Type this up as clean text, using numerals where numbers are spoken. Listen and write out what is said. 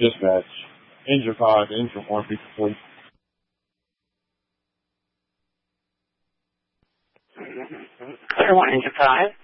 Dispatch. Engine 5, engine 1, be complete. Clear 1, engine 5.